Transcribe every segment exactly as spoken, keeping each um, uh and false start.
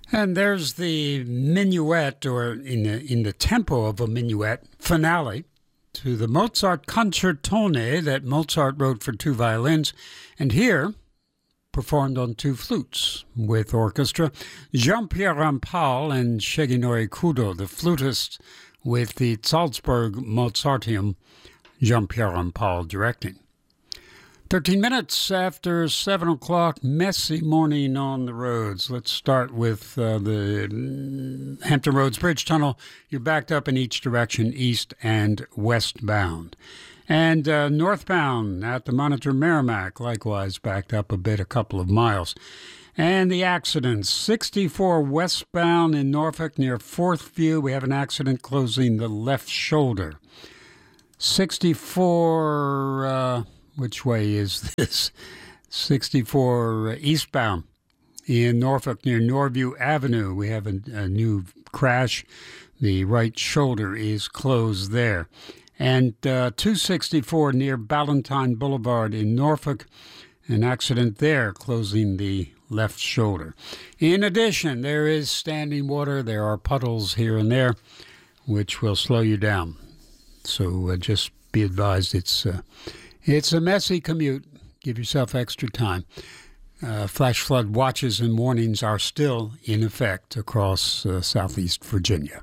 And there's the minuet, or in the, in the tempo of a minuet, finale to the Mozart Concertone that Mozart wrote for two violins, and here performed on two flutes with orchestra, Jean-Pierre Rampal and Shigenori Kudo, the flutist with the Salzburg Mozarteum, Jean-Pierre Rampal directing. thirteen minutes after seven o'clock, messy morning on the roads. Let's start with uh, the Hampton Roads Bridge Tunnel. You're backed up in each direction, east and westbound. And uh, northbound at the Monitor Merrimack, likewise backed up a bit, a couple of miles. And the accidents, sixty-four westbound in Norfolk near Fourth View. We have an accident closing the left shoulder. sixty-four... Uh, Which way is this? sixty-four eastbound in Norfolk near Norview Avenue. We have a, a new crash. The right shoulder is closed there. And uh, two sixty-four near Ballantyne Boulevard in Norfolk. An accident there closing the left shoulder. In addition, there is standing water. There are puddles here and there, which will slow you down. So uh, just be advised it's... Uh, It's a messy commute. Give yourself extra time. Uh, flash flood watches and warnings are still in effect across uh, southeast Virginia.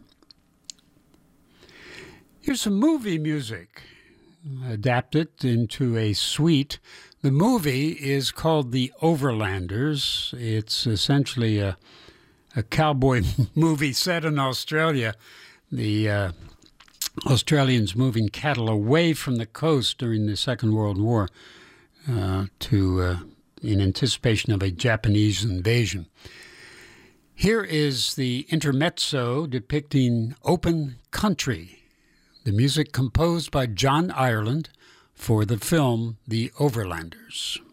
Here's some movie music adapted into a suite. The movie is called The Overlanders. It's essentially a, a cowboy movie set in Australia. The uh, Australians moving cattle away from the coast during the Second World War uh, to uh, in anticipation of a Japanese invasion. Here is the intermezzo depicting open country, the music composed by John Ireland for the film The Overlanders.